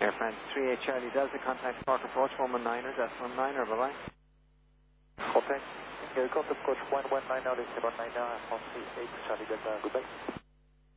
Air France 38 Charlie Delta, contact Park approach 119er, that's 19er, bye-bye. Okay. Contact approach 119 now, this is 19 now, France 38 Charlie Delta, goodbye.